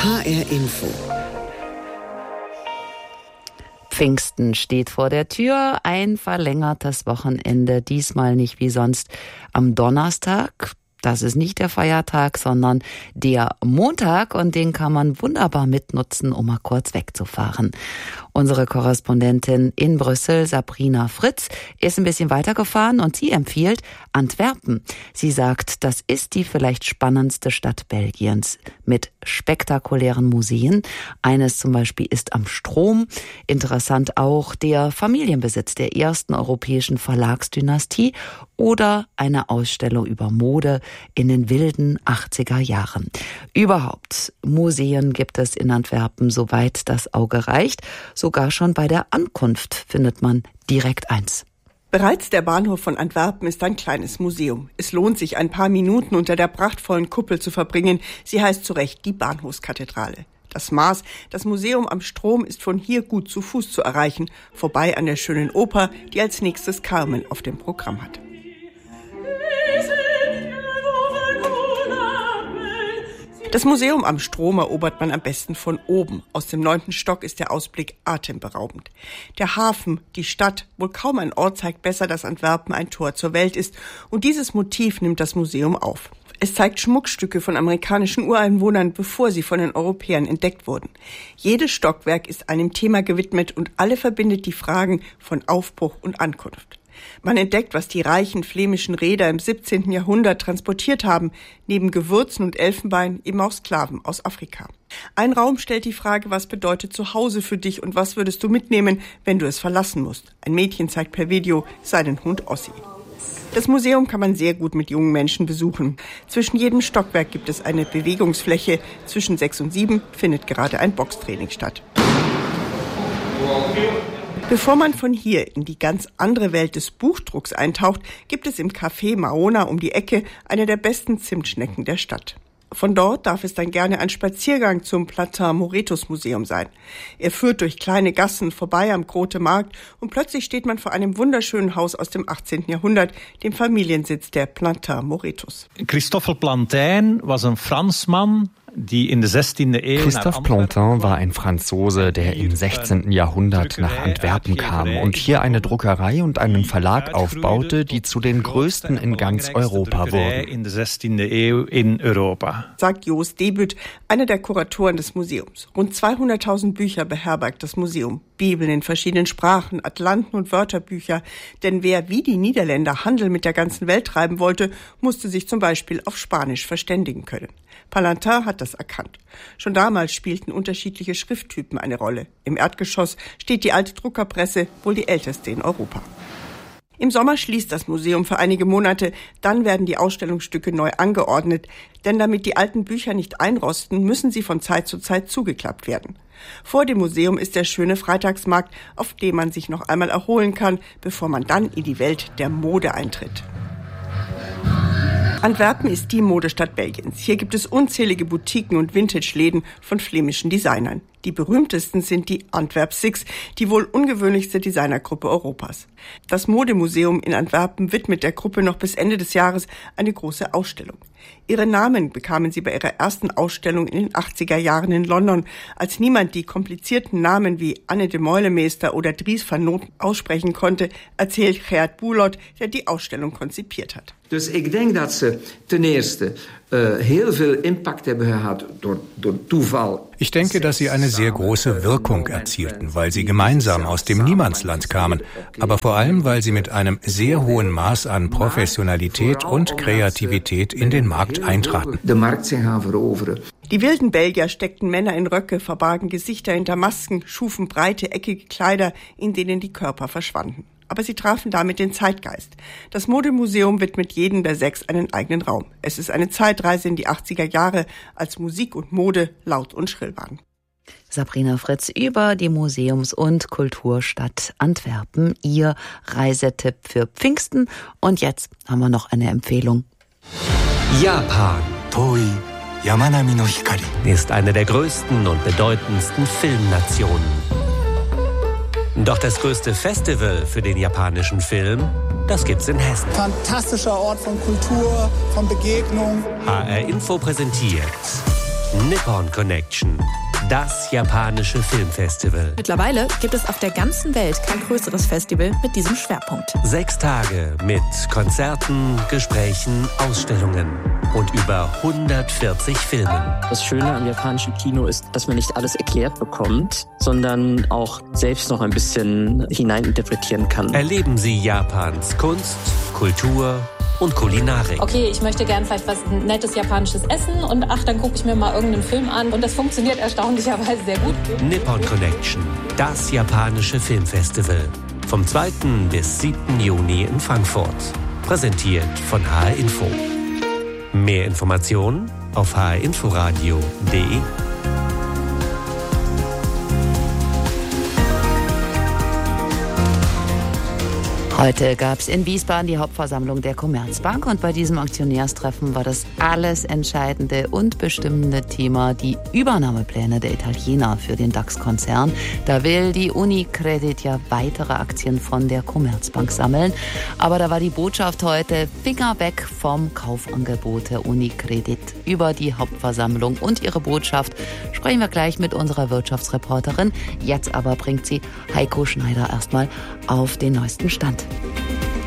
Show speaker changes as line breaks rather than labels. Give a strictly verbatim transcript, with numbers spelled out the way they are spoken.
H R Info.
Pfingsten steht vor der Tür, ein verlängertes Wochenende, diesmal nicht wie sonst am Donnerstag. Das ist nicht der Feiertag, sondern der Montag, und den kann man wunderbar mitnutzen, um mal kurz wegzufahren. Unsere Korrespondentin in Brüssel, Sabrina Fritz, ist ein bisschen weitergefahren und sie empfiehlt Antwerpen. Sie sagt, das ist die vielleicht spannendste Stadt Belgiens mit spektakulären Museen. Eines zum Beispiel ist am Strom. Interessant auch der Familienbesitz der ersten europäischen Verlagsdynastie oder eine Ausstellung über Mode in den wilden achtziger Jahren. Überhaupt, Museen gibt es in Antwerpen, soweit das Auge reicht. Sogar schon bei der Ankunft findet man direkt eins.
Bereits der Bahnhof von Antwerpen ist ein kleines Museum. Es lohnt sich, ein paar Minuten unter der prachtvollen Kuppel zu verbringen. Sie heißt zu Recht die Bahnhofskathedrale. Das Maas, das Museum am Strom, ist von hier gut zu Fuß zu erreichen, vorbei an der schönen Oper, die als nächstes Carmen auf dem Programm hat. Das Museum am Strom erobert man am besten von oben. Aus dem neunten Stock ist der Ausblick atemberaubend. Der Hafen, die Stadt, wohl kaum ein Ort zeigt besser, dass Antwerpen ein Tor zur Welt ist. Und dieses Motiv nimmt das Museum auf. Es zeigt Schmuckstücke von amerikanischen Ureinwohnern, bevor sie von den Europäern entdeckt wurden. Jedes Stockwerk ist einem Thema gewidmet und alle verbindet die Fragen von Aufbruch und Ankunft. Man entdeckt, was die reichen flämischen Reeder im siebzehnten Jahrhundert transportiert haben, neben Gewürzen und Elfenbein eben auch Sklaven aus Afrika. Ein Raum stellt die Frage, was bedeutet Zuhause für dich und was würdest du mitnehmen, wenn du es verlassen musst. Ein Mädchen zeigt per Video seinen Hund Ossi. Das Museum kann man sehr gut mit jungen Menschen besuchen. Zwischen jedem Stockwerk gibt es eine Bewegungsfläche. Zwischen sechs und sieben findet gerade ein Boxtraining statt. Bevor man von hier in die ganz andere Welt des Buchdrucks eintaucht, gibt es im Café Maona um die Ecke eine der besten Zimtschnecken der Stadt. Von dort darf es dann gerne ein Spaziergang zum Plantin-Moretus-Museum sein. Er führt durch kleine Gassen vorbei am Grote Markt und plötzlich steht man vor einem wunderschönen Haus aus dem achtzehnten Jahrhundert, dem Familiensitz der Plantin-Moretus.
Christophe Plantin war ein Fransmann, die in der sechzehnten Eeuw.
Christophe Plantin war ein Franzose, der im sechzehnten Jahrhundert nach Antwerpen kam und hier eine Druckerei und einen Verlag aufbaute, die zu den größten in ganz Europa wurden.
In der sechzehnten Eeuw in Europa.
Sagt Joost Debüt, einer der Kuratoren des Museums. Rund zweihunderttausend Bücher beherbergt das Museum. Bibeln in verschiedenen Sprachen, Atlanten und Wörterbücher. Denn wer wie die Niederländer Handel mit der ganzen Welt treiben wollte, musste sich zum Beispiel auf Spanisch verständigen können. Plantin hat das erkannt. Schon damals spielten unterschiedliche Schrifttypen eine Rolle. Im Erdgeschoss steht die alte Druckerpresse, wohl die älteste in Europa. Im Sommer schließt das Museum für einige Monate, dann werden die Ausstellungsstücke neu angeordnet, denn damit die alten Bücher nicht einrosten, müssen sie von Zeit zu Zeit zugeklappt werden. Vor dem Museum ist der schöne Freitagsmarkt, auf dem man sich noch einmal erholen kann, bevor man dann in die Welt der Mode eintritt. Antwerpen ist die Modestadt Belgiens. Hier gibt es unzählige Boutiquen und Vintage-Läden von flämischen Designern. Die berühmtesten sind die Antwerp Six, die wohl ungewöhnlichste Designergruppe Europas. Das Modemuseum in Antwerpen widmet der Gruppe noch bis Ende des Jahres eine große Ausstellung. Ihre Namen bekamen sie bei ihrer ersten Ausstellung in den achtziger Jahren in London, als niemand die komplizierten Namen wie Anne de Meulemeester oder Dries van Noten aussprechen konnte, erzählt Gert Boulot, der die Ausstellung konzipiert hat.
Dus ik denk dat ze ten eerste uh, heel veel impact hebben gehad door, door toeval.
Ich denke, dass sie eine sehr große Wirkung erzielten, weil sie gemeinsam aus dem Niemandsland kamen, aber vor allem, weil sie mit einem sehr hohen Maß an Professionalität und Kreativität in den Markt eintraten.
Die wilden Belgier steckten Männer in Röcke, verbargen Gesichter hinter Masken, schufen breite, eckige Kleider, in denen die Körper verschwanden. Aber sie trafen damit den Zeitgeist. Das Modemuseum widmet jedem der sechs einen eigenen Raum. Es ist eine Zeitreise in die achtziger Jahre, als Musik und Mode laut und schrill waren.
Sabrina Fritz über die Museums- und Kulturstadt Antwerpen. Ihr Reisetipp für Pfingsten. Und jetzt haben wir noch eine Empfehlung.
Japan. Toi Yamanami no Hikari ist eine der größten und bedeutendsten Filmnationen. Doch das größte Festival für den japanischen Film, das gibt's in Hessen.
Fantastischer Ort von Kultur, von Begegnung.
H R Info präsentiert Nippon Connection, das japanische Filmfestival.
Mittlerweile gibt es auf der ganzen Welt kein größeres Festival mit diesem Schwerpunkt.
Sechs Tage mit Konzerten, Gesprächen, Ausstellungen und über hundertvierzig Filmen.
Das Schöne am japanischen Kino ist, dass man nicht alles erklärt bekommt, sondern auch selbst noch ein bisschen hineininterpretieren kann.
Erleben Sie Japans Kunst, Kultur und Kulinarik.
Okay, ich möchte gern vielleicht was nettes japanisches essen und ach, dann gucke ich mir mal irgendeinen Film an und das funktioniert erstaunlicherweise sehr gut.
Nippon Connection, das japanische Filmfestival. Vom zweiten bis siebten Juni in Frankfurt. Präsentiert von H R Info. Mehr Informationen auf h r inforadio punkt d e.
Heute gab es in Wiesbaden die Hauptversammlung der Commerzbank und bei diesem Aktionärstreffen war das alles entscheidende und bestimmende Thema die Übernahmepläne der Italiener für den DAX-Konzern. Da will die Unicredit ja weitere Aktien von der Commerzbank sammeln. Aber da war die Botschaft heute, Finger weg vom Kaufangebot der Unicredit. Über die Hauptversammlung und ihre Botschaft sprechen wir gleich mit unserer Wirtschaftsreporterin. Jetzt aber bringt sie Heiko Schneider erstmal auf den neuesten Stand.